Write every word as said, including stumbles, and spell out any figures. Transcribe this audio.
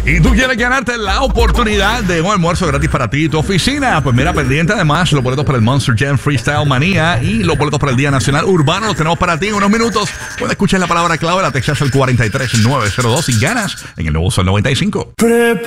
y tú quieres ganarte la oportunidad de un almuerzo gratis para ti y tu oficina, pues mira, pendiente además los boletos para el Monster Jam Freestyle Manía y los boletos para el Día Nacional Urbano los tenemos para ti en unos minutos. Puedes escuchar la palabra clave, la textas al cuatro tres nueve cero dos y ganas en el nuevo Sol noventa y cinco.